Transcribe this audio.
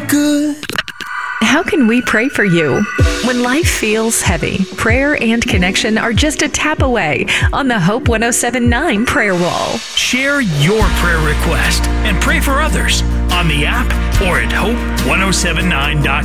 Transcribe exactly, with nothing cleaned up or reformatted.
look good. How can we pray for you? When life feels heavy, prayer and connection are just a tap away on the Hope one oh seven point nine prayer wall. Share your prayer request and pray for others on the app or at hope ten seventy-nine dot com.